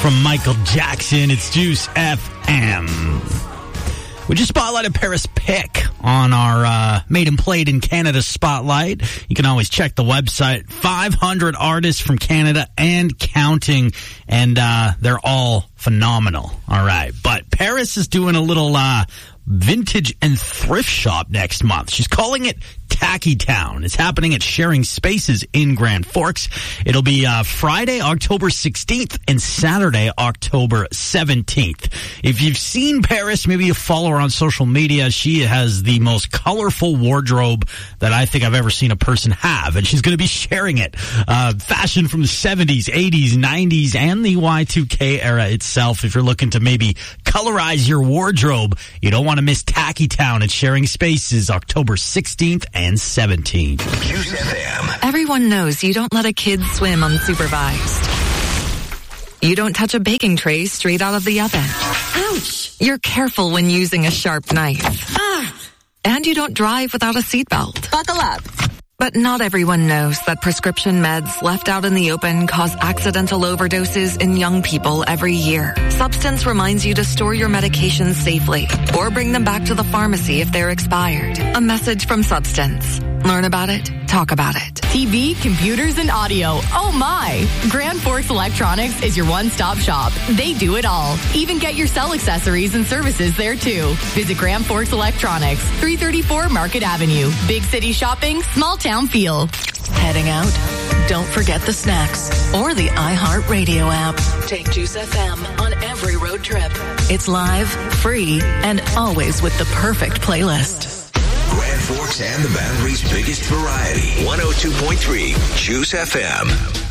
from Michael Jackson. It's Juice FM. We just spotlighted Paris Pick on our Made and Played in Canada Spotlight. You can always check the website. 500 artists from Canada and counting, and they're all phenomenal. All right, but Paris is doing a little vintage and thrift shop next month. She's calling it Tacky Town. It's happening at Sharing Spaces in Grand Forks. It'll be Friday, October 16th and Saturday, October 17th. If you've seen Paris, maybe you follow her on social media. She has the most colorful wardrobe that I think I've ever seen a person have, and she's going to be sharing it. Fashion from the 70s, 80s, 90s, and the Y2K era itself. If you're looking to maybe colorize your wardrobe, you don't want to miss Tacky Town at Sharing Spaces, October 16th and 17th. Juice FM. Everyone knows you don't let a kid swim unsupervised. You don't touch a baking tray straight out of the oven. Ouch! You're careful when using a sharp knife. And you don't drive without a seatbelt. Buckle up. But not everyone knows that prescription meds left out in the open cause accidental overdoses in young people every year. Substance reminds you to store your medications safely or bring them back to the pharmacy if they're expired. A message from Substance. Learn about it, talk about it. TV, computers, and audio. Oh my! Grand Forks Electronics is your one-stop shop. They do it all. Even get your cell accessories and services there too. Visit Grand Forks Electronics, 334 Market Avenue. Big city shopping, small town feel. Heading out? Don't forget the snacks or the iHeartRadio app. Take Juice FM on every road trip. It's live, free, and always with the perfect playlist. Grand Forks and the Boundary's biggest variety. 102.3 Juice FM.